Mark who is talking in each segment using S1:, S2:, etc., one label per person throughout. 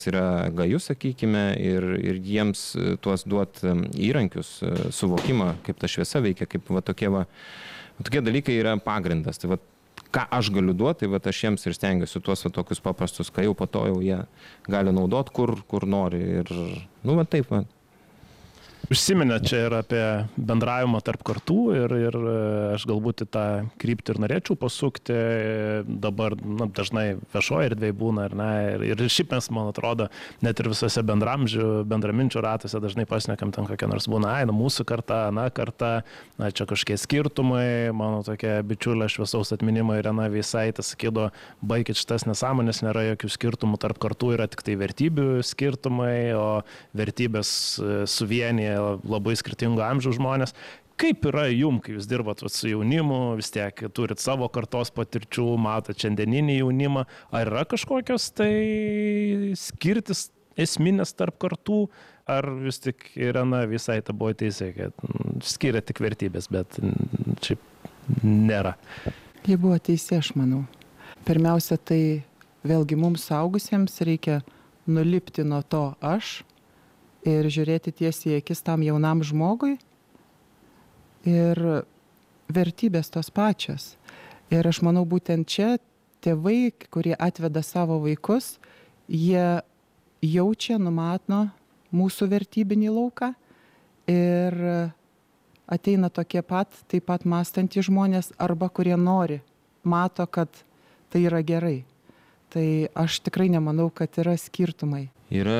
S1: yra gajus, sakykime, ir jiems tuos duot įrankius, suvokimą, kaip ta šviesa veikia, kaip tokie dalykai yra pagrindas. Tai ką aš galiu duoti, tai aš jiems ir stengiuosi tuos tokius paprastus, kai jau po to jau jie gali naudot, kur nori. Ir, taip.
S2: Užsiminė čia ir apie bendravimą tarp kartų ir aš galbūt į tą kryptį ir norėčiau pasukti. Dabar dažnai viešoje erdvėje būna, ar ne? Ir šiaip mes, man atrodo, net ir visose bendraminčių ratuose dažnai pašnekam ten kokia nors būna, mūsų karta, čia kažkokie skirtumai. Mano tokia bičiulė šviesaus atminimo Irena Veisaitė sakydavo, baikit šitas nesąmonės, nėra jokių skirtumų tarp kartų, yra tik tai vertybių skirtumai, o vertybės suvienyje labai skirtingų amžių žmonės. Kaip yra jums, kai jūs dirbat su jaunimu, vis tiek turit savo kartos patirčių, matot šiandieninį jaunimą, ar yra kažkokios tai skirtis esminės tarp kartų, ar vis tik Irena Veisaitė buvo teisė, kad skiria tik vertybės, bet šiaip nėra?
S3: Jie buvo teisė, aš manau. Pirmiausia, tai vėlgi mums suaugusiems reikia nulipti nuo to aš ir žiūrėti tiesiai į akis tam jaunam žmogui. Ir vertybės tos pačios. Ir aš manau, būtent čia tėvai, kurie atveda savo vaikus, jie jaučia, numato mūsų vertybinį lauką ir ateina taip pat mąstantys žmonės, arba kurie nori, mato, kad tai yra gerai. Tai aš tikrai nemanau, kad yra skirtumai.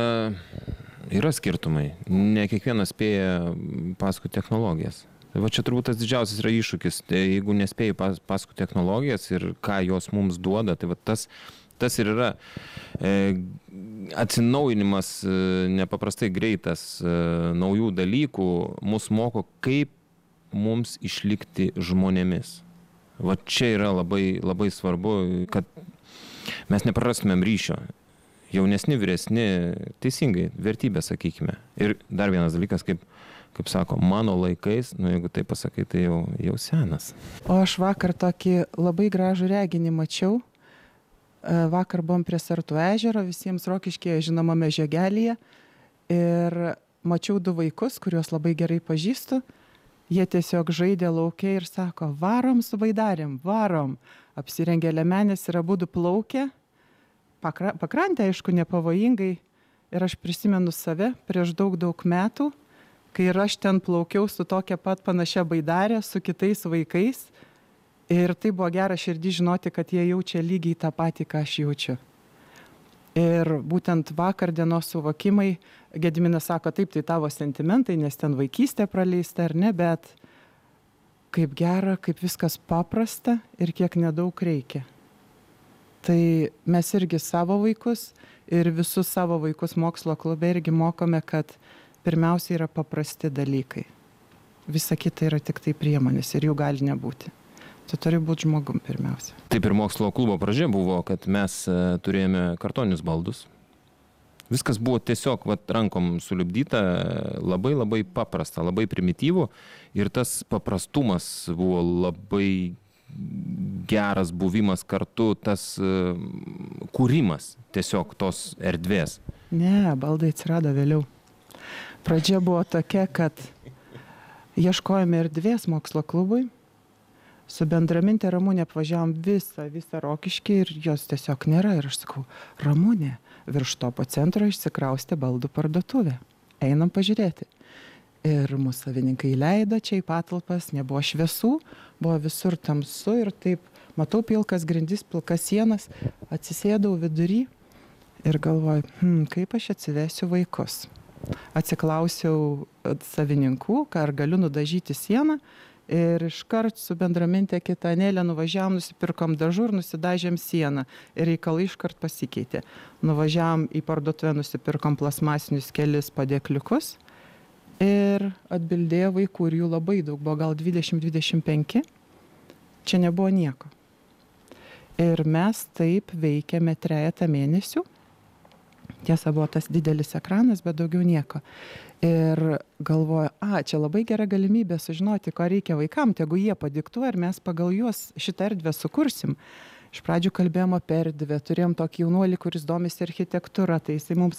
S1: Yra skirtumai. Ne kiekvienas spėja paskui technologijas. Čia turbūt tas didžiausias yra iššūkis. Tai jeigu nespėjai paskui technologijas ir ką jos mums duoda, tai tas ir yra atsinaujinimas nepaprastai greitas naujų dalykų, mus moko, kaip mums išlikti žmonėmis. Čia yra labai, labai svarbu, kad mes neprarastumėm ryšio. Jaunesni, vyresni, teisingai, vertybės, sakykime. Ir dar vienas dalykas, kaip sako, mano laikais, jeigu tai pasakai, tai jau senas.
S3: O aš vakar tokį labai gražų reginį mačiau. Vakar buvom prie Sartų ežero, visiems Rokiškyje žinomame Žegelėje. Ir mačiau 2 vaikus, kuriuos labai gerai pažįstu. Jie tiesiog žaidė lauke ir sako, varom su baidarėm, varom. Apsirengė liemenės ir abudu plaukė. Pakrantė, aišku, nepavojingai. Ir aš prisimenu save prieš daug metų, kai ir aš ten plaukiau su tokia pat panašia baidarė, su kitais vaikais. Ir tai buvo gera širdį žinoti, kad jie jaučia lygiai tą patį, ką aš jaučiu. Ir būtent vakar dienos suvokimai, Gediminas sako, taip, tai tavo sentimentai, nes ten vaikystė praleista ar ne, bet kaip gera, kaip viskas paprasta ir kiek nedaug reikia. Tai mes irgi savo vaikus ir visus savo vaikus mokslo klube irgi mokome, kad pirmiausia yra paprasti dalykai. Visa kita yra tik tai priemonės ir jų gali nebūti. Tu turi būti žmogum pirmiausia.
S1: Taip ir mokslo klubo pradžia buvo, kad mes turėjome kartoninius baldus. Viskas buvo tiesiog rankom sulipdyta, labai labai paprasta, labai primityvu. Ir tas paprastumas buvo labai geras buvimas kartu, tas kūrimas tiesiog tos erdvės.
S3: Ne, baldai atsirado vėliau. Pradžia buvo tokia, kad ieškojome erdvės mokslo klubui. Su bendraminte Ramūne apvažiavom visą Rokiškį ir jos tiesiog nėra. Ir aš sakau, Ramūne, virš Topo centro išsikraustė baldų parduotuvė. Einam pažiūrėti. Ir mūsų savininkai leido čia į patalpas, nebuvo šviesų, buvo visur tamsu ir taip, matau pilkas grindis, pilkas sienas, atsisėdau vidury ir galvoju, kaip aš atsivesiu vaikus. Atsiklausiau savininkų, ar galiu nudažyti sieną ir iškart su bendraminte kitą Anelę nuvažiavom, nusipirkom dažų ir nusidažėm sieną ir reikalai iškart pasikeitė. Nuvažiavom į parduotuvę, nusipirkom plasmasinius kelis padėkliukus. Ir atbildėjo vaikų ir jų labai daug, buvo gal 20-25, čia nebuvo nieko. Ir mes taip veikėme 3 mėnesių. Tiesa, buvo tas didelis ekranas, bet daugiau nieko. Ir galvoju, čia labai gera galimybė sužinoti, ko reikia vaikam, tegu jie padiktuoja ir mes pagal juos šitą erdvę sukursim. Iš pradžių kalbėjom apie erdvę, turėjom tokį jaunuolį, kuris domisi architektūra, tai jisai mums